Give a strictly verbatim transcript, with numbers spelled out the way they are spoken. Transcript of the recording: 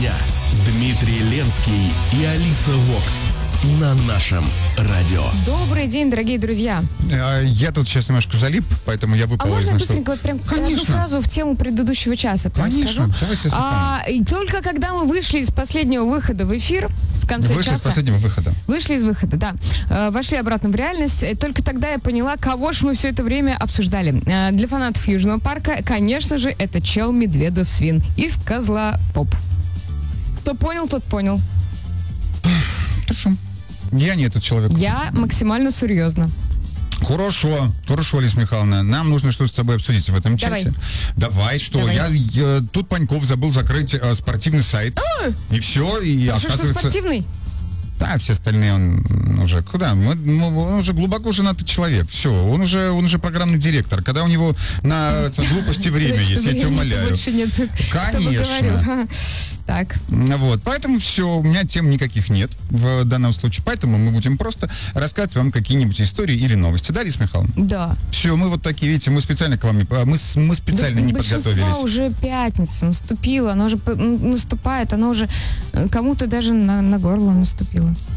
друзья, Дмитрий Ленский и Алиса Вокс на нашем радио. Добрый день, дорогие друзья. Я тут сейчас немножко залип, поэтому я выпал а из можно нашего... быстренько вот прям Конечно. одну фразу в тему предыдущего часа прям Конечно, скажу? давайте а, и только когда мы вышли из последнего выхода в эфир, в конце вышли часа... из последнего выхода. Вышли из выхода, да. Э, вошли обратно в реальность. И только тогда я поняла, кого ж мы все это время обсуждали. Э, для фанатов Южного парка, конечно же, это чел Медведа Свин из Козла Поп. Кто понял, тот понял. Хорошо. Я не этот человек. Я максимально серьезно. Хорошо, хорошо, Алиса Михайловна. Нам нужно что-то с тобой обсудить в этом Давай. часе. Давай, что? Давай. Я, я тут Паньков забыл закрыть э, спортивный сайт. А! И все, и А что, что оказывается... спортивный? Да, все остальные он уже... Куда? Мы, ну, он уже глубоко женатый человек. Все, он уже, он уже программный директор. Когда у него на это, глупости время есть, я тебя умоляю. Больше нет. Конечно. Так. Вот, поэтому все, у меня тем никаких нет в данном случае. Поэтому мы будем просто рассказывать вам какие-нибудь истории или новости. Да, Алиса Михайловна? Да. Все, мы вот такие, видите, мы специально к вам не... Мы, мы специально да, не подготовились. Уже пятница наступила, она уже наступает, она уже кому-то даже на, на горло наступила.